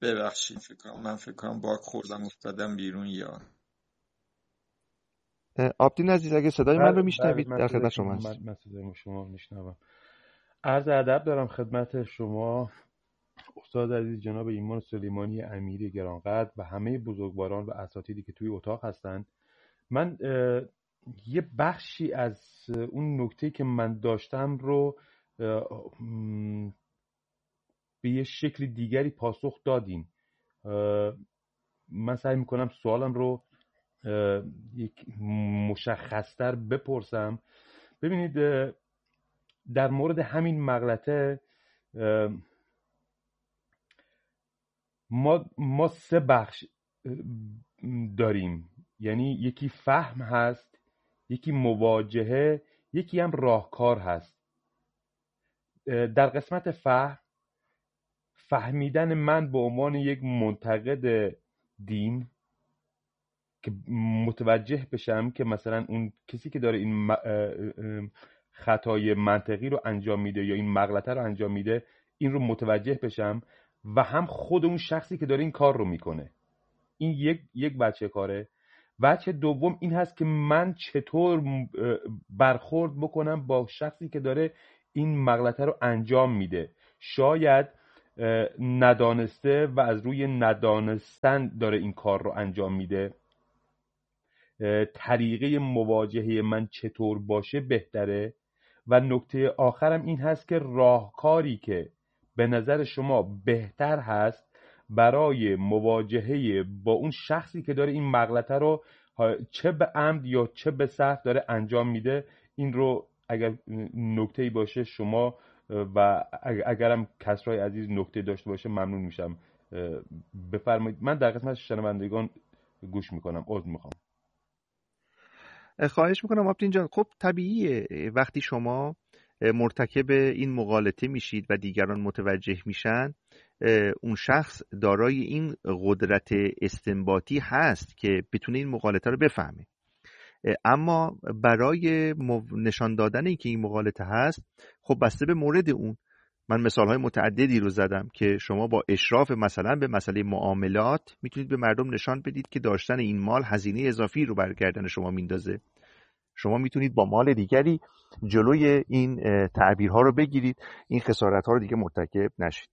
ببخشید من فکر کنم باگ خوردم افتادم بیرون یا آبدین عزیز اگه صدای من رو میشنوید در خدمت شما هست. من صدای شما میشنوم. عرض ادب دارم خدمت شما استاد عزیز جناب ایمان سلیمانی امیری گرانقدر و همه بزرگواران و اساتیدی که توی اتاق هستن. من یه بخشی از اون نکته که من داشتم رو به یه شکل دیگری پاسخ دادیم. من سعی میکنم سوالم رو یک مشخصتر بپرسم. ببینید در مورد همین مغلطه ما سه بخش داریم، یعنی یکی فهم هست، یکی مواجهه، یکی هم راهکار هست. در قسمت فهمیدن من به عنوان یک منتقد دین که متوجه بشم که مثلا اون کسی که داره این خطای منطقی رو انجام میده یا این مغلطه رو انجام میده این رو متوجه بشم، و هم خود اون شخصی که داره این کار رو میکنه. این یک بچه کاره. بچه دوم این هست که من چطور برخورد بکنم با شخصی که داره این مغلطه رو انجام میده. شاید ندانسته و از روی ندانستن داره این کار رو انجام میده. طریقه مواجهه من چطور باشه بهتره. و نکته آخرم این هست که راهکاری که به نظر شما بهتر هست برای مواجهه با اون شخصی که داره این مغلطه رو چه به عمد یا چه به سهو داره انجام میده، این رو اگر نکته‌ای باشه شما و اگرم کسرای عزیز نکته داشته باشه ممنون میشم بفرمایید. من در قسمت شنوندگان گوش میکنم. عذر میخوام. خواهش میکنم آبدین جان. خب طبیعیه وقتی شما مرتکب این مغالطه میشید و دیگران متوجه میشن، اون شخص دارای این قدرت استنباطی هست که بتونه این مغالطه رو بفهمه. اما برای نشان دادن اینکه این مغالطه هست، خب بسته به مورد اون، من مثالهای متعددی رو زدم که شما با اشراف مثلا به مسئله معاملات میتونید به مردم نشان بدید که داشتن این مال هزینه اضافی رو بر گردن شما میندازه. شما میتونید با مال دیگری جلوی این تعبیرها رو بگیرید، این خسارت‌ها رو دیگه مرتکب نشید.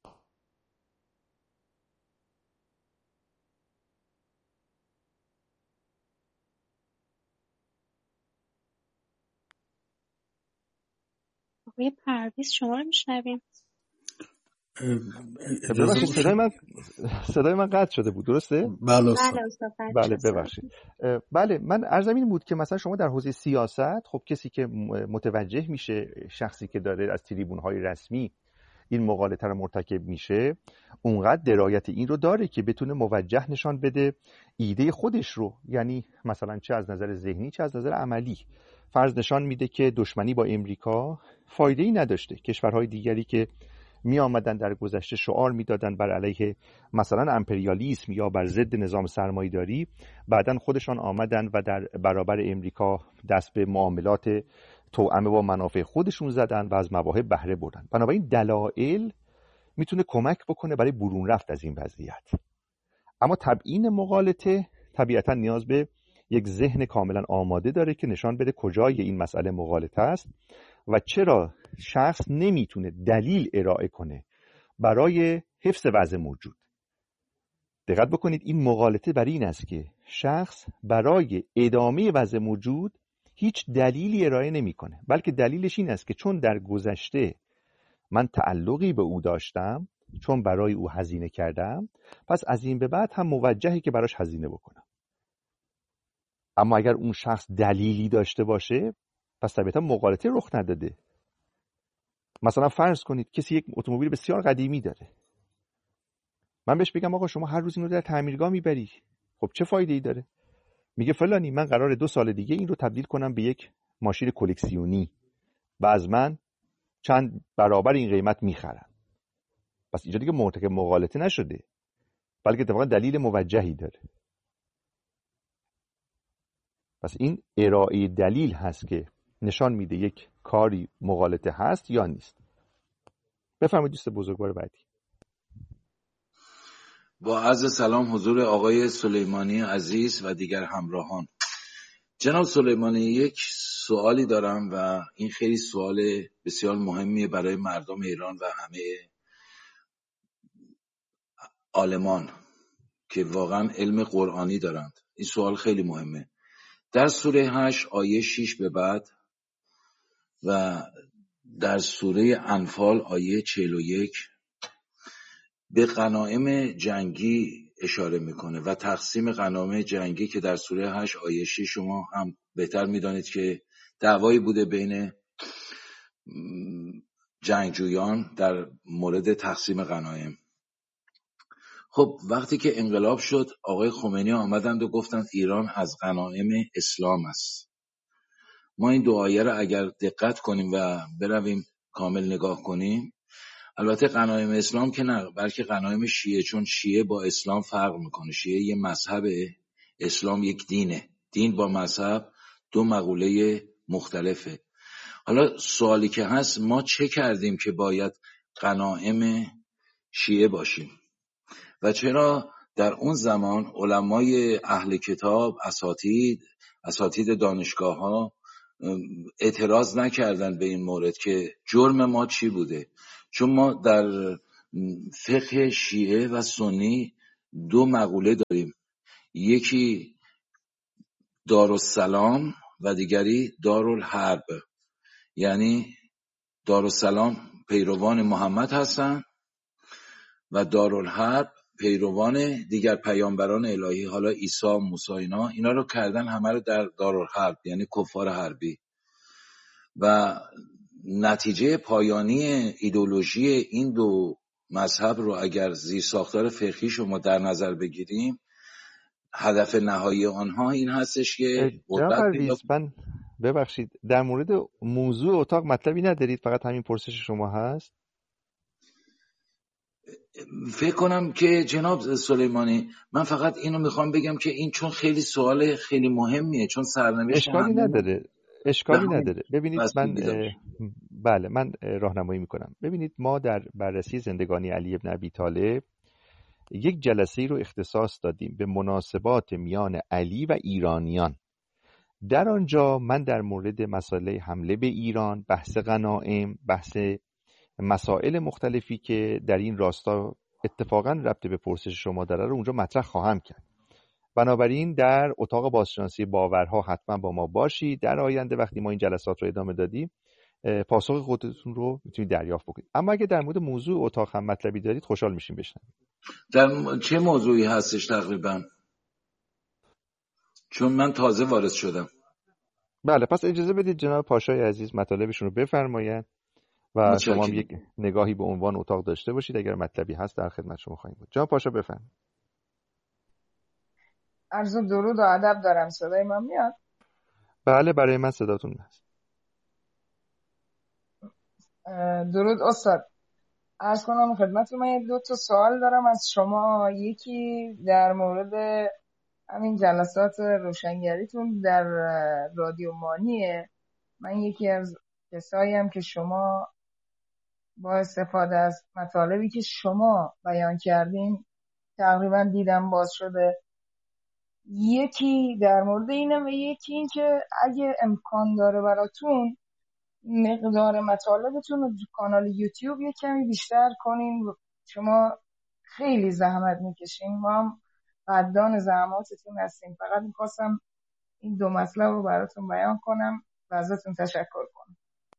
آقای پرویز شما رو میشنویم. صدای من قطع شده بود، درسته؟ بله ببخشید. بله، من عرضم این بود که مثلا شما در حوزه سیاست، خب کسی که متوجه میشه شخصی که داره از تریبون‌های رسمی این مغالطه رو مرتکب میشه، اونقدر درایت این رو داره که بتونه موجه نشان بده ایده خودش رو، یعنی مثلا چه از نظر ذهنی چه از نظر عملی. فرض نشان میده که دشمنی با امریکا فایده‌ای نداشته. کشورهای دیگری که می آمدن در گذشته شعار میدادن بر علیه مثلا امپریالیسم یا بر ضد نظام سرمایه‌داری، بعدن خودشان آمدن و در برابر امریکا دست به معاملات توأمه با منافع خودشون زدن و از مواهب بهره بردن. بنابراین دلایل میتونه کمک بکنه برای برون رفت از این وضعیت. اما تبیین مغالطه طبیعتا نیاز به یک ذهن کاملا آماده داره که نشان بده کجای این مسئله مغالطه است و چرا شخص نمیتونه دلیل ارائه کنه برای حفظ وضع موجود. دقت بکنید، این مغالطه بر این است که شخص برای ادامه وضع موجود هیچ دلیلی ارائه نمیکنه، بلکه دلیلش این است که چون در گذشته من تعلقی به او داشتم، چون برای او هزینه کردم، پس از این به بعد هم موجهی که براش هزینه بکنم. اما اگر اون شخص دلیلی داشته باشه، پس طبیعتا مغالطه رخ نداده. مثلا فرض کنید کسی یک اتومبیل بسیار قدیمی داره، من بهش بگم آقا شما هر روز اینو در تعمیرگاه میبری، خب چه فایده ای داره؟ میگه فلانی من قراره 2 سال دیگه این رو تبدیل کنم به یک ماشین کلکسیونی و از من چند برابر این قیمت میخرن. پس اینجا دیگه مرتکب مغالطه نشده، بلکه اتفاقا دلیل موجهی داره. پس این ارائه دلیل هست که نشان میده یک کاری مغالطه هست یا نیست. بفرمایید دوست بزرگوار بعدی. با عرض سلام حضور آقای سلیمانی عزیز و دیگر همراهان. جناب سلیمانی، یک سوالی دارم و این خیلی سوال بسیار مهمیه برای مردم ایران و همه عالمان که واقعا علم قرآنی دارند. این سوال خیلی مهمه. در سوره 8 آیه 6 به بعد و در سوره انفال آیه 41 به غنایم جنگی اشاره میکنه و تقسیم غنایم جنگی که در سوره 8 آیه 6 شما هم بهتر میدانید که دعوایی بوده بین جنگجویان در مورد تقسیم غنایم. خب وقتی که انقلاب شد آقای خمینی آمدند و گفتند ایران از غنایم اسلام است. ما این دو آیه را اگر دقت کنیم و برویم کامل نگاه کنیم، البته غنایم اسلام که نه، بلکه غنایم شیعه، چون شیعه با اسلام فرق میکنه. شیعه یه مذهبه، اسلام یک دینه. دین با مذهب دو مقوله مختلفه. حالا سوالی که هست ما چه کردیم که باید غنایم شیعه باشیم و چرا در اون زمان علمای اهل کتاب، اساتید دانشگاه ها اعتراض نکردن به این مورد که جرم ما چی بوده؟ چون ما در فقه شیعه و سنی دو مقوله داریم، یکی دارالسلام و دیگری دارالحرب. یعنی دارالسلام پیروان محمد هستن و دارالحرب پیروان دیگر پیامبران الهی، حالا عیسی، موسی، اینا رو کردن همه رو در دارالحرب، یعنی کفار حربی. و نتیجه پایانی ایدئولوژی این دو مذهب رو اگر زیر ساختار فقهی شما در نظر بگیریم، هدف نهایی آنها این هستش که من ببخشید در مورد موضوع اتاق مطلبی ندارید، فقط همین پرسش شما هست؟ فکر کنم که جناب سلیمانی، من فقط اینو میخوام بگم که این چون خیلی سوال خیلی مهمیه، چون سرنوشت اشکالی نداره. ببینید من راهنمایی میکنم. ببینید ما در بررسی زندگانی علی ابن ابی طالب یک جلسه رو اختصاص دادیم به مناسبات میان علی و ایرانیان. در آنجا من در مورد مسئله حمله به ایران، بحث غنایم، بحث مسائل مختلفی که در این راستا اتفاقا ربط به پرسش شما داره رو اونجا مطرح خواهم کرد. بنابراین در اتاق بازشناسی باورها حتما با ما باشید. در آینده وقتی ما این جلسات رو ادامه دادیم پاسخ خودتون رو میتونید دریافت بکنید. اما اگه در مورد موضوع اتاق هم مطلبی دارید خوشحال میشیم بشنویم. در چه موضوعی هستش تقریبا؟ چون من تازه وارد شدم. بله، پس اجازه بدید جناب پاشای عزیز مطالبشون رو بفرمایند و شما هم یک نگاهی به عنوان اتاق داشته باشید. اگر مطلبی هست در خدمت شما خواهیم بود. جناب پاشا بفرمایید. عرض درود و ادب دارم. صدای من میاد؟ بله، برای من صداتون هست. درود استاد. عرض کنم خدمتتون، من دو تا سوال دارم از شما. یکی در مورد همین جلسات روشنگریتون در رادیو مانیه. من یکی از کسایی هم که شما با استفاده از مطالبی که شما بیان کردین تقریبا دیدم باز شده. یکی در مورد اینه و یکی این که اگه امکان داره براتون مقدار مطالبتون رو کانال یوتیوب یک کمی بیشتر کنین. شما خیلی زحمت میکشین، ما هم قدردان زحماتتون هستیم. فقط میخواستم این دو مطلب رو براتون بیان کنم و ازتون تشکر کنم.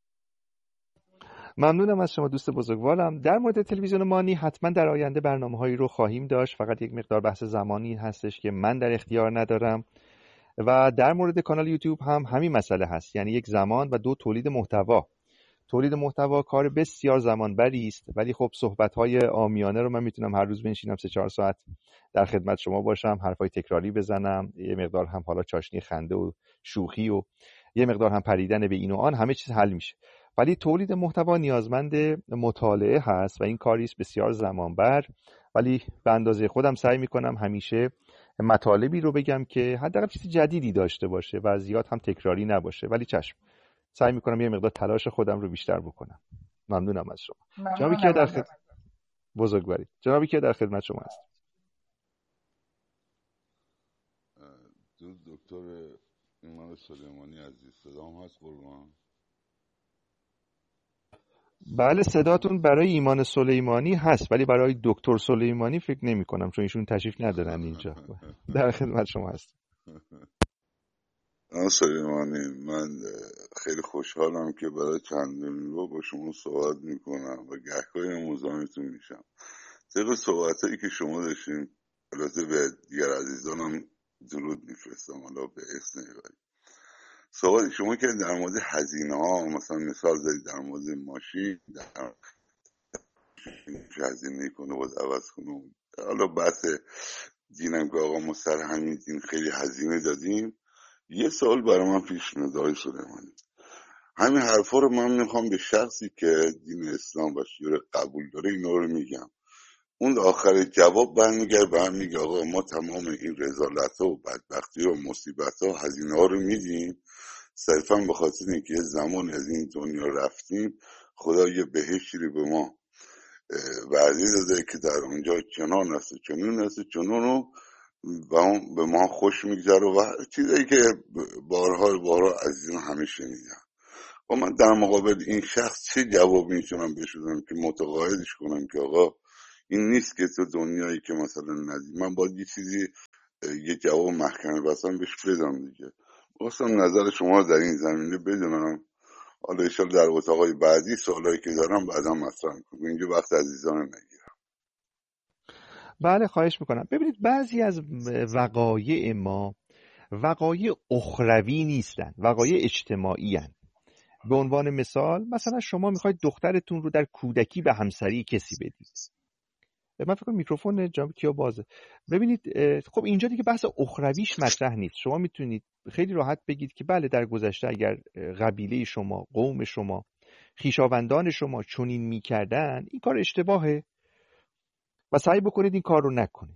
ممنونم از شما دوست بزرگوارم. در مورد تلویزیون مانی حتما در آینده برنامه‌هایی رو خواهیم داشت، فقط یک مقدار بحث زمانی هستش که من در اختیار ندارم. و در مورد کانال یوتیوب هم همین مسئله هست، یعنی یک زمان و دو تولید محتوا. تولید محتوا کار بسیار زمان بری است، ولی خب صحبت‌های عامیانه رو من میتونم هر روز بنشینم 3-4 ساعت در خدمت شما باشم، حرفای تکراری بزنم، یه مقدار هم حالا چاشنی خنده و شوخی و یه مقدار هم پریدن به این و آن، همه چیز حل میشه. ولی تولید محتوا نیازمند مطالعه هست و این کاری است بسیار زمانبر، ولی به اندازه خودم سعی میکنم همیشه مطالبی رو بگم که حداقل چیز جدیدی داشته باشه و زیاد هم تکراری نباشه. ولی چشم، سعی میکنم یه مقدار تلاش خودم رو بیشتر بکنم. ممنونم از شما. جنابی که در خدمت بزرگوارید. جنابی که در خدمت شما هست. دکتر ایمان سلیمانی عزیز، صدام هست قربان؟ بله صداتون برای ایمان سلیمانی هست، ولی برای دکتر سلیمانی فکر نمی کنم، چون ایشون تشریف ندارن اینجا. در خدمت شما هستم. سلیمانی، من خیلی خوشحالم که برای چندمین بار با شما صحبت میکنم و گهگاهی مزاحمتون میشم. طبق صحبتایی که شما داشتیم، البته به دیگر عزیزانم درود میفرستم، حالا به اسم نگاهی صحبت شما که در مورد هزینه ها مثلا مثال زدید، در مورد ماشین در هزینه کنه باید عوض کنه، حالا بحث دینم که آقا ما سر همین دین خیلی هزینه دادیم. یه سوال برای من پیش میاد آقای سلیمانی، همین حرفا رو من میخوام به شخصی که دین اسلام و شیعه قبول داره اینا رو میگم، اون آخر جواب برمیگرد به هم میگه آقا ما تمام این رذالت ها و بدبختی و مصیبت ها هزینه ها رو میدیم صرفا به خاطر اینکه زمان از این دنیا رفتیم خدا یه بهشتی رو به ما وعده داده که در اونجا چنان هست چنون هست چنون و اون به ما خوش میگذره و چیزایی که بارها از این همه شنیدم. و من در مقابل این شخص چه جوابی میتونم بهش بدم که متقاعدش کنم که آقا این نیست که تو دنیایی که مثلا ندید، من باید یه چیزی یه جواب محکمه بسن بهش بدم دیگه. خواستم نظر شما رو در این زمینه بدونم، حالا انشالله در اتاقای بعدی سوالایی که دارم بعدا مطرح کنم، اینجا وقت عزیزان نگیرم. بله خواهش میکنم. ببینید بعضی از وقایع ما وقایع اخروی نیستن، وقایع اجتماعی هن. به عنوان مثلا شما میخواید دخترتون رو در کودکی به همسری کسی بدید. من فکر کنم میکروفون جناب کیا بازه. ببینید خب اینجا دیگه بحث اخرویش مطرح نیست. شما میتونید خیلی راحت بگید که بله در گذشته اگر قبیله شما، قوم شما، خویشاوندان شما چنین میکردن این کار اشتباهه و سعی بکنید این کار رو نکنید.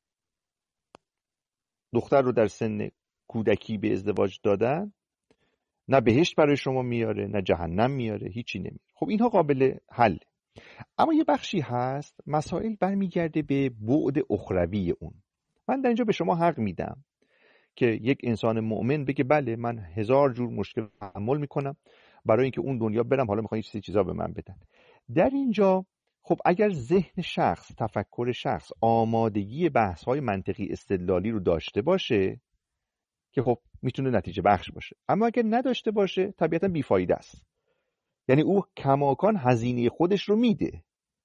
دختر رو در سن کودکی به ازدواج دادن نه بهشت برای شما میاره نه جهنم میاره، هیچی نمیاره. خب اینها قابل حل. اما یه بخشی هست مسائل برمیگرده به بعد اخروی اون. من در اینجا به شما حق میدم که یک انسان مؤمن بگه بله من 1000 جور مشکل تحمل میکنم برای اینکه اون دنیا برم، حالا میخوان یه چیزا به من بدن. در اینجا خب اگر ذهن شخص، تفکر شخص آمادگی بحث‌های منطقی استدلالی رو داشته باشه که خب میتونه نتیجه بخش باشه، اما اگر نداشته باشه طبیعتا بیفایده است. یعنی او کماکان هزینه خودش رو میده،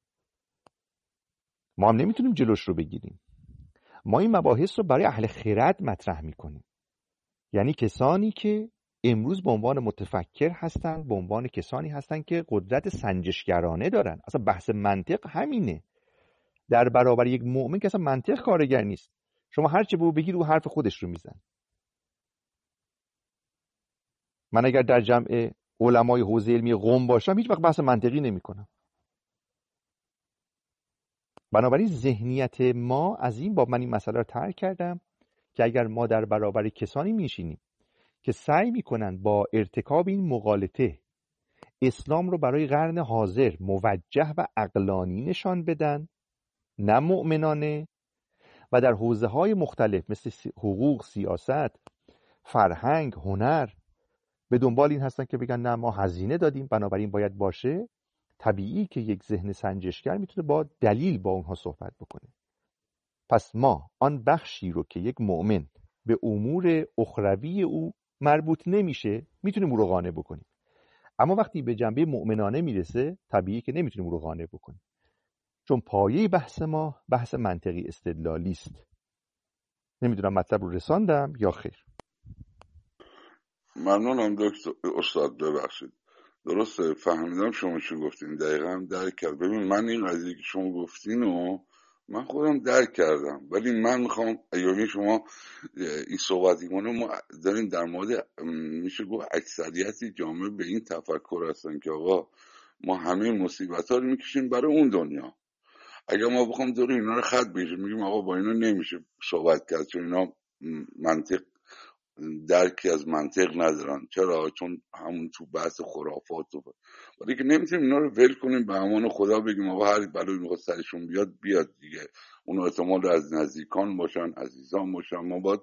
ما هم نمیتونیم جلوش رو بگیریم. ما این مباحث رو برای اهل خرد مطرح میکنیم، یعنی کسانی که امروز به عنوان متفکر هستن، به عنوان کسانی هستن که قدرت سنجشگرانه دارن. اصلا بحث منطق همینه. در برابر یک مؤمن که اصلا منطق کارگر نیست، شما هر چه به او بگید او حرف خودش رو میزن. من اگر در جمع علمای حوزه علمی قم باشم هیچ وقت بحث منطقی نمی کنم. بنابراین ذهنیت ما از این باب، من این مسئله رو طرح کردم که اگر ما در برابر کسانی میشینیم که سعی میکنن با ارتکاب این مغالطه اسلام رو برای قرن حاضر موجه و عقلانی نشان بدن، نه مؤمنانه، و در حوزه های مختلف مثل حقوق، سیاست، فرهنگ، هنر به دنبال این هستن که بگن نه ما هزینه دادیم بنابراین باید باشه، طبیعی که یک ذهن سنجشگر میتونه با دلیل با اونها صحبت بکنه. پس ما آن بخشی رو که یک مؤمن به امور اخروی او مربوط نمیشه میتونیم او رو قانع بکنیم، اما وقتی به جنبه مؤمنانه میرسه طبیعی که نمیتونیم او رو قانع بکنیم، چون پایه بحث ما بحث منطقی استدلالی است. نمیدونم مطلب رو رساندم یا خیر. ممنونم دکتر استاد، ببخشید درسته فهمیدم شما چی گفتین، دقیقا هم درک کرد. ببین من این قضیه که شما گفتین و من خودم درک کردم، ولی من میخوام ایامی شما این صحبتی کنه، ما داریم در مورد میشه گفت اکثریتی جامعه به این تفکر هستن که آقا ما همه مصیبت ها رو میکشیم برای اون دنیا. اگر ما بخوام دور اینا رو خط بگیریم میگیم آقا با اینا نمیشه صحبت کرد چون اینا منطق درکی از منطق ندارن. چرا؟ چون همون تو بحث خرافات و ولی که نمیتونیم اینا رو ول کنیم به امان خدا بگیم آقا هر بلایی میخواد سرشون بیاد بیاد دیگه. اون احتمال از نزدیکان باشن، عزیزان باشن، ما باید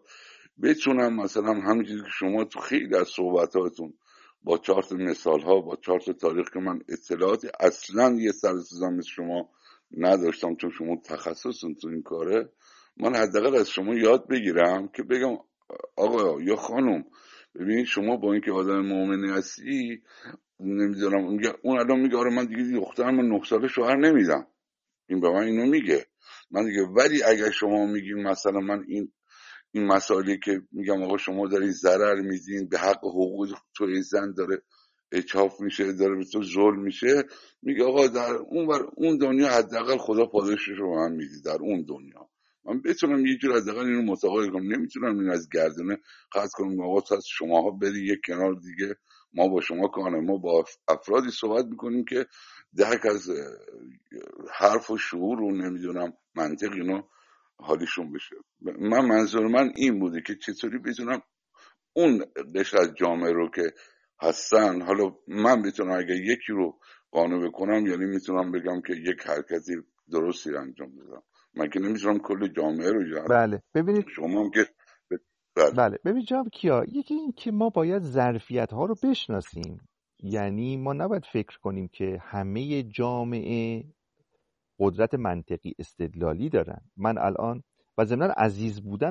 بتونم مثلا همینجوری که شما تو خیلی از صحبتاتون با 4 مثال ها، با 4 تاریخ که من اطلاعاتی اصلا یه سرسوزم مثل شما نداشتم چون شما تخصصتون تو این کاره، من حداقل از شما یاد بگیرم که بگم آقا یا خانم ببینید شما با اینکه آدم مؤمنی هستی نمیدونم اون الان میگه آره من دیگه دخترم 9 ساله شوهر نمیدم، این به من اینو میگه، من دیگه ولی اگر شما میگین مثلا من این مسائلی که میگم آقا شما دارین ضرر میدین به حق حقوق توی زن داره اچاف میشه، داره به تو ظلم میشه، میگه آقا در اون دنیا حداقل خدا پاداشش رو هم میدی در اون دنیا، من بتونم یه جور حداقل اینو متقاعد کنم، نمیتونم این از گردنه خط کنم آقا تا شماها برید یک کنار دیگه، ما با شما کانه، ما با افرادی صحبت میکنیم که درک از حرف و شعور و نمیدونم منطق اینو حالیشون بشه. من منظور من این بوده که چطوری بتونم اون قشر از جامعه رو که هستن، حالا من بتونم اگه یکی رو قانع بکنم یعنی میتونم بگم که یک حرکتی درستی انجام بدم، من که نمیتونم کل جامعه رو جمع. بله ببینید شما هم که بله ببینید جناب کیا، یکی این که ما باید ظرفیت ها رو بشناسیم، یعنی ما نباید فکر کنیم که همه جامعه قدرت منطقی استدلالی دارن. من الان و ضمناً عزیز بودن